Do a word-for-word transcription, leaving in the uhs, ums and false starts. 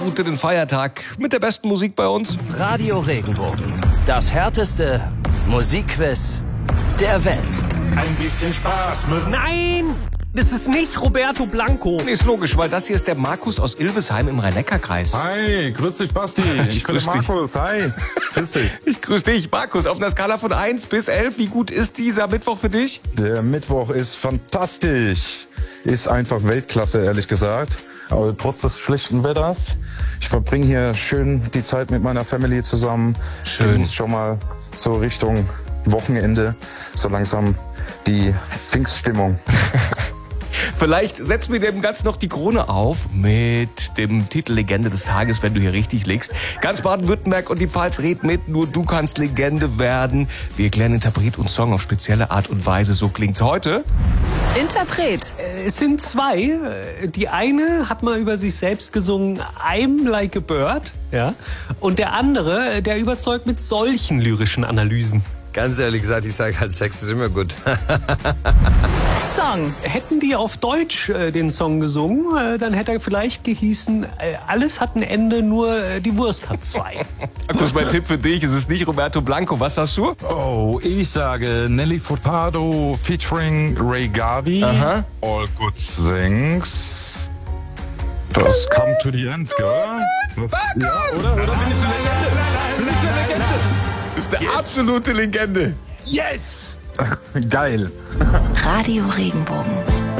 gut in den Feiertag mit der besten Musik bei uns. Radio Regenbogen. Das härteste Musikquiz der Welt. Ein bisschen Spaß müssen. Nein! Das ist nicht Roberto Blanco. Nee, ist logisch, weil das hier ist der Markus aus Ilvesheim im Rhein-Neckar-Kreis. Hi, grüß dich, Basti. Ich bin grüß der dich. Markus. Hi, grüß dich. Ich grüße dich, Markus. Auf einer Skala von eins bis elf, wie gut ist dieser Mittwoch für dich? Der Mittwoch ist fantastisch. Ist einfach Weltklasse, ehrlich gesagt. Aber trotz des schlechten Wetters. Ich verbringe hier schön die Zeit mit meiner Family zusammen. Schön. Genieß schon mal so Richtung Wochenende. So langsam die Pfingststimmung. Vielleicht setzen wir dem Ganzen noch die Krone auf mit dem Titel Legende des Tages, wenn du hier richtig liegst. Ganz Baden-Württemberg und die Pfalz reden mit, nur du kannst Legende werden. Wir erklären Interpret und Song auf spezielle Art und Weise. So klingt's heute. Interpret. Es sind zwei. Die eine hat mal über sich selbst gesungen, I'm like a bird. Ja? Und der andere, der überzeugt mit solchen lyrischen Analysen. Ganz ehrlich gesagt, ich sage halt, Sex ist immer gut. Song. Hätten die auf Deutsch äh, den Song gesungen, äh, dann hätte er vielleicht gehießen, äh, alles hat ein Ende, nur äh, die Wurst hat zwei. Markus, mein Tipp für dich, es ist nicht Roberto Blanco. Was hast du? Oh, ich sage Nelly Furtado featuring Ray Gavi. Aha. All Good Things. Das Come to the End, gell? Das, ja, oder? Oder bin ich eine Legende? Bin ich eine Legende? Das ist eine absolute Legende. Yes! Geil. Radio Regenbogen.